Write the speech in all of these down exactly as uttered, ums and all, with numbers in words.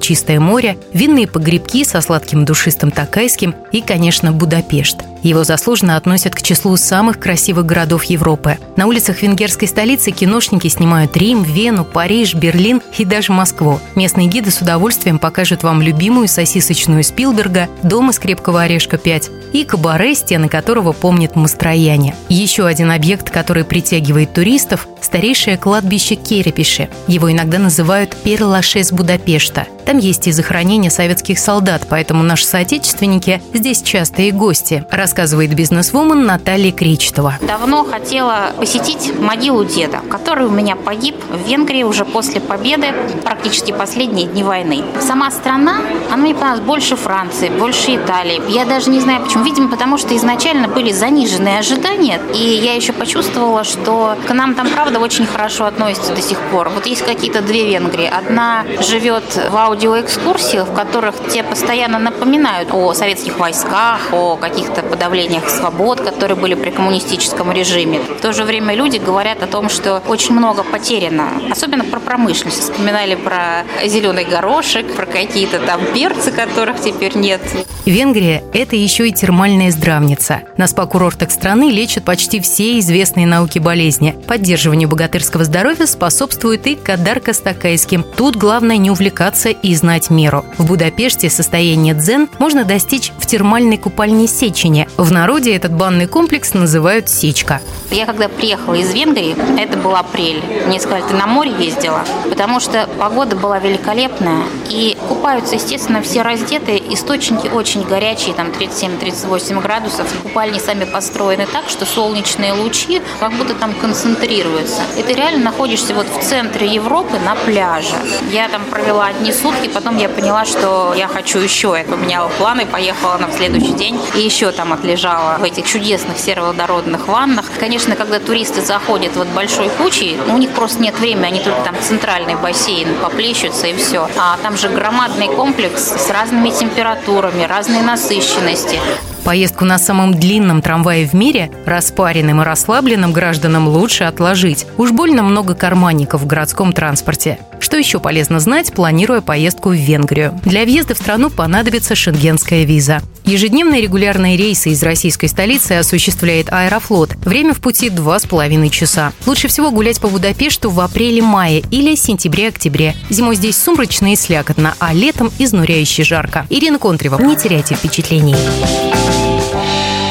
чистое море, винные погребки со сладким душистым токайским и, конечно, Будапешт. Его заслуженно относят к числу самых красивых городов Европы. На улицах венгерской столицы киношники снимают Рим, Вену, Париж, Берлин и даже Москву. Местные гиды с удовольствием покажут вам любимую сосисочную Спилберга, дом из крепкого орешка пять и кабаре, стены которого помнят Мастрояне. Еще один объект, который притягивает туристов – старейшее кладбище Керепиши. Его иногда называют Пер-Лашез Будапешта. Там есть и захоронения советских солдат, поэтому наши соотечественники здесь частые гости, рассказывает бизнесвумен Наталья Кречетова. Давно хотела посетить могилу деда, который у меня погиб в Венгрии уже после победы, практически последние дни войны. Сама страна, она мне понравилась больше Франции, больше Италии. Я даже не знаю почему. Видимо, потому что изначально были заниженные ожидания, и я еще почувствовала, что к нам там, правда, очень хорошо относятся до сих пор. Вот есть какие-то две Венгрии. Одна живет в аудиоэкскурсиях, в которых те постоянно напоминают о советских войсках, о каких-то подавлениях свобод, которые были при коммунистическом режиме. В то же время люди говорят о том, что очень много потеряно, особенно про промышленность. Вспоминали про зеленый горошек, про какие-то там перцы, которых теперь нет. Венгрия – это еще и термальная здравница. На спа-курортах страны лечат почти все известные науки болезни. Поддерживанию богатырского здоровья способствует и кадарка с токайским. Тут главное не увлекаться и знать меру. В Будапеште состояние дзен можно достичь в термальной купальне Сечени. В народе этот банный комплекс называют Сечка. Я когда приехала из Венгрии, это был апрель. Мне сказали, ты на море ездила? Потому что погода была великолепная. И купаются, естественно, все раздетые. Источники очень горячие, там тридцать семь - тридцать восемь градусов. Купальни сами построены так, что солнечные лучи как будто там концентрируются. И ты реально находишься вот в центре Европы на пляже. Я там провела одни сутки, потом я поняла, что я хочу еще. Я поменяла планы, поехала на следующий день и еще там отлежала в этих чудесных сероводородных ваннах. Конечно, когда туристы заходят вот большой кучей, у них просто нет времени, они только там центральный бассейн поплещутся и все. А там же громадный комплекс с разными температурами, разной насыщенности. Поездку на самом длинном трамвае в мире распаренным и расслабленным гражданам лучше отложить. Уж больно много карманников в городском транспорте. Что еще полезно знать, планируя поездку в Венгрию? Для въезда в страну понадобится шенгенская виза. Ежедневные регулярные рейсы из российской столицы осуществляет Аэрофлот. Время в пути два с половиной часа. Лучше всего гулять по Будапешту в апреле-мае или сентябре-октябре. Зимой здесь сумрачно и слякотно, а летом изнуряюще жарко. Ирина Контрева. Не теряйте впечатлений.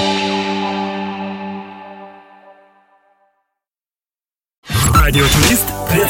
Радиотурист